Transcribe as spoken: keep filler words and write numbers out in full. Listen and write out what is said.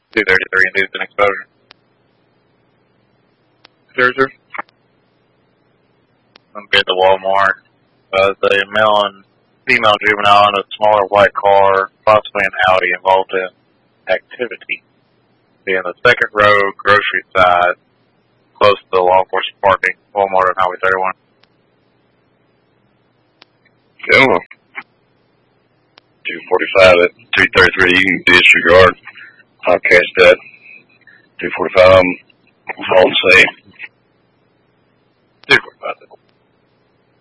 two thirty-three induced an exposure. Sure, sure. I'm at the Walmart. Uh, the male and female juvenile in a smaller white car, possibly an Audi, involved in activity. Be in the second row, grocery side, close to the law enforcement parking, Walmart on Highway thirty-one. Gentlemen. two forty-five at two thirty-three, you can disregard. I'll catch that. two forty-five, I'm all safe. two forty-five.